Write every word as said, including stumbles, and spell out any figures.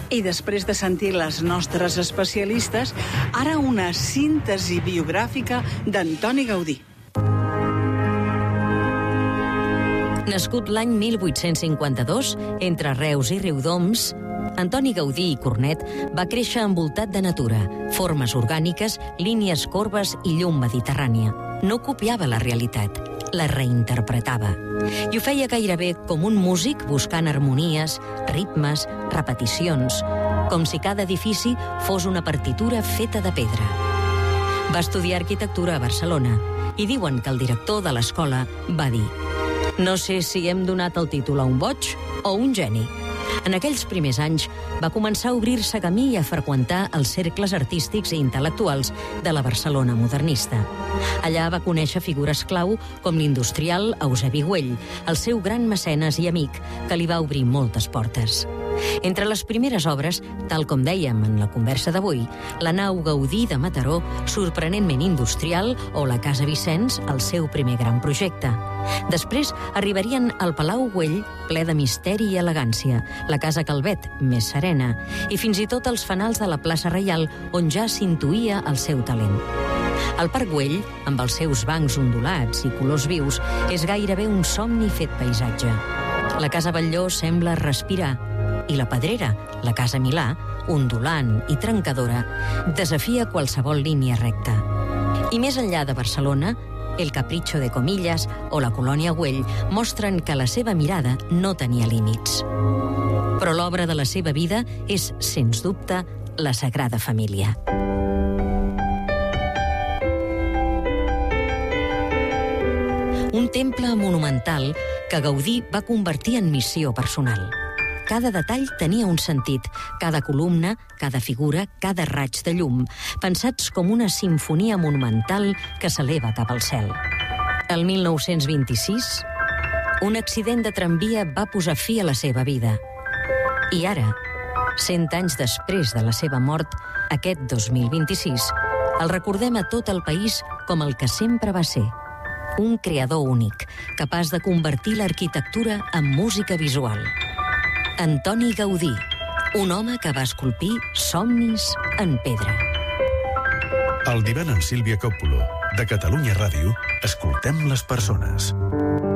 I després de sentir les nostres especialistes, ara una síntesi biogràfica d'Antoni Gaudí. Nascut l'any mil vuit-cents cinquanta-dos, entre Reus i Riudoms, Antoni Gaudí i Cornet va créixer envoltat de natura, formes orgàniques, línies corbes i llum mediterrània. No copiava la realitat, la reinterpretava. I ho feia gairebé com un músic buscant harmonies, ritmes, repeticions, com si cada edifici fos una partitura feta de pedra. Va estudiar arquitectura a Barcelona i diuen que el director de l'escola va dir: «No sé si hem donat el títol a un boig o un geni». En aquells primers anys va començar a obrir-se camí i a freqüentar els cercles artístics i intel·lectuals de la Barcelona modernista. Allà va conèixer figures clau com l'industrial Eusebi Güell, el seu gran mecenes i amic, que li va obrir moltes portes. Entre les primeres obres, tal com dèiem en la conversa d'avui, la nau Gaudí de Mataró, sorprenentment industrial, o la Casa Vicenç, el seu primer gran projecte. Després arribarien al Palau Güell, ple de misteri i elegància, la Casa Calvet, més serena, i fins i tot els fanals de la plaça Reial, on ja s'intuïa el seu talent. El Parc Güell, amb els seus bancs ondulats i colors vius, és gairebé un somni fet paisatge. La Casa Batlló sembla respirar, i la Pedrera, la Casa Milà, ondulant i trencadora, desafia qualsevol línia recta. I més enllà de Barcelona, el Capricho de Comillas o la Colònia Güell mostren que la seva mirada no tenia límits. Però l'obra de la seva vida és, sens dubte, la Sagrada Família. Un temple monumental que Gaudí va convertir en missió personal. Cada detall tenia un sentit, cada columna, cada figura, cada raig de llum, pensats com una simfonia monumental que s'eleva cap al cel. El mil nou-cents vint-i-sis, un accident de tramvia va posar fi a la seva vida. I ara, cent anys després de la seva mort, aquest dos mil vint-i-sis, el recordem a tot el país com el que sempre va ser. Un creador únic, capaç de convertir l'arquitectura en música visual. Antoni Gaudí, un home que va esculpir somnis en pedra. El divan amb Sílvia Coppola, de Catalunya Ràdio, escoltem les persones.